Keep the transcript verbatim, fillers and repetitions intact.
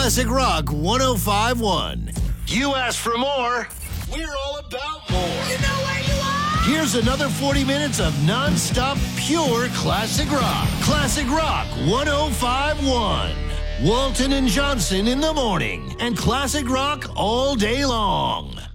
Classic Rock one oh five one. You asked for more, we're all about more. You know where you are! Here's another forty minutes of non-stop pure classic rock. Classic Rock one oh five one. Walton and Johnson in the morning, and classic rock all day long.